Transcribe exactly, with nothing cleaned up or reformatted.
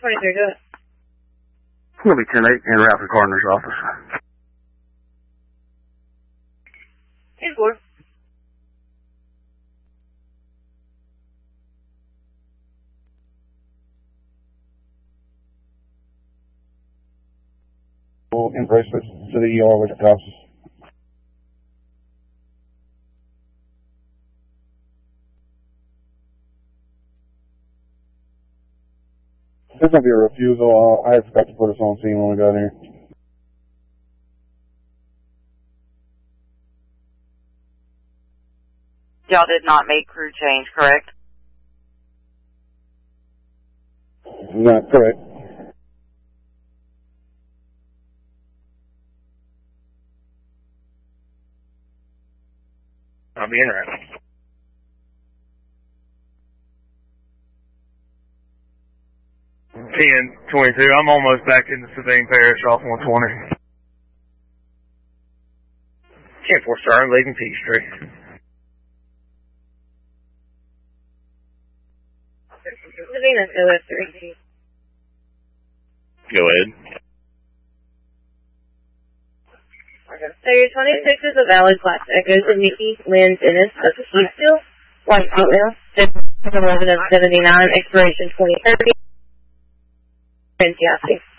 twenty-three, go ahead. We'll be ten eight in Ralphie Coroner's office. ten four. In bracelets to the E R with the cops. There's gonna be a refusal. Uh, I forgot to put us on scene when we got here. Y'all did not make crew change, correct? Not correct. I'll be interested. ten twenty-two. I'm almost back in the Sabine Parish off one twenty. ten four, sir. I'm leaving Peachtree. Savina, go ahead, three. Go ahead. So your twenty-six is a valid class. It goes to Nikki Lynn Dennis of Heathfield, White Hotmail, eleven of seventy-nine, expiration twenty thirty. Fantastic.